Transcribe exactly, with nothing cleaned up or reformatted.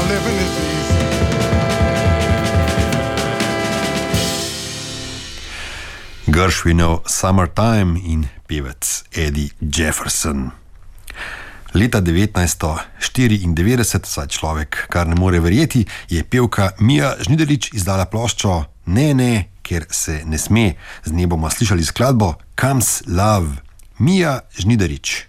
living is easy. Gershwinov Summertime in pevec Eddie Jefferson. Leta devetnajststo štiriindevetdeset, saj človek kar ne more verjeti, je pevka Mija Žnidarič izdala ploščo Ne, ne, ker se ne sme. Z nje bomo slišali skladbo Comes Love. Mija Žnidarič.